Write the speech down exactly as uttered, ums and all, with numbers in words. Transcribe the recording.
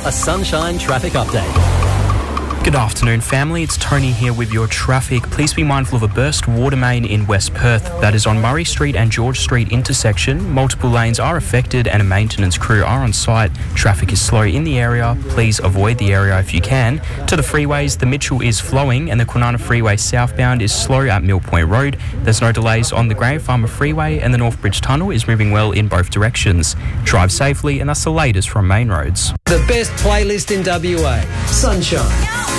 a Sunshine traffic update. Good afternoon, family. It's Tony here with your traffic. Please be mindful of a burst water main in West Perth. That is on Murray Street and George Street intersection. Multiple lanes are affected and a maintenance crew are on site. Traffic is slow in the area. Please avoid the area if you can. To the freeways, the Mitchell is flowing and the Kwinana Freeway southbound is slow at Mill Point Road. There's no delays on the Graham Farmer Freeway and the North Bridge Tunnel is moving well in both directions. Drive safely, and that's the latest from Main Roads. The best playlist in W A, Sunshine.